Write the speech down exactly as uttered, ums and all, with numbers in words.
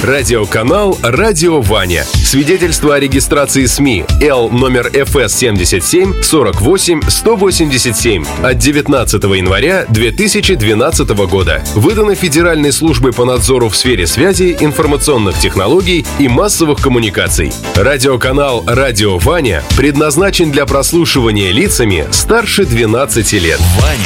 Радиоканал «Радио Ваня». Свидетельство о регистрации СМИ Л номер эф эс семьдесят семь сорок восемь сто восемьдесят семь от девятнадцатого января две тысячи двенадцатого года. Выдано Федеральной службой по надзору в сфере связи, информационных технологий и массовых коммуникаций. Радиоканал «Радио Ваня» предназначен для прослушивания лицами старше двенадцати лет. Ваня.